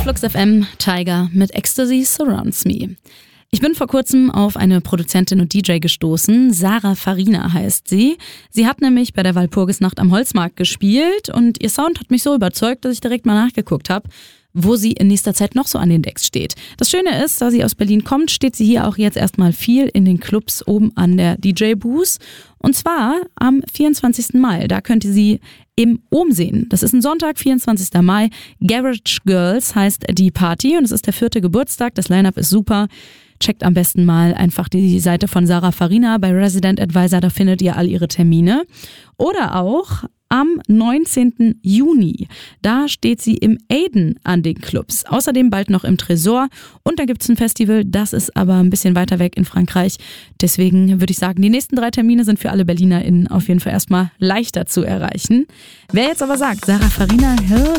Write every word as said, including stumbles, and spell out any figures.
Flux F M, Tiger mit Ecstasy Surrounds Me. Ich bin vor kurzem auf eine Produzentin und D J gestoßen. Sarah Farina heißt sie. Sie hat nämlich bei der Walpurgisnacht am Holzmarkt gespielt und ihr Sound hat mich so überzeugt, dass ich direkt mal nachgeguckt habe, wo sie in nächster Zeit noch so an den Decks steht. Das Schöne ist, da sie aus Berlin kommt, steht sie hier auch jetzt erstmal viel in den Clubs oben an der D J-Booth. Und zwar am vierundzwanzigsten Mai. Da könnt ihr sie im Ohm sehen. Das ist ein Sonntag, vierundzwanzigsten Mai. Garage Girls heißt die Party und es ist der vierte Geburtstag. Das Line-Up ist super. Checkt am besten mal einfach die Seite von Sarah Farina bei Resident Advisor, da findet ihr all ihre Termine. Oder auch am neunzehnten Juni, da steht sie im Aiden an den Clubs. Außerdem bald noch im Tresor und da gibt's ein Festival, das ist aber ein bisschen weiter weg in Frankreich. Deswegen würde ich sagen, die nächsten drei Termine sind für alle BerlinerInnen auf jeden Fall erstmal leichter zu erreichen. Wer jetzt aber sagt, Sarah Farina, hör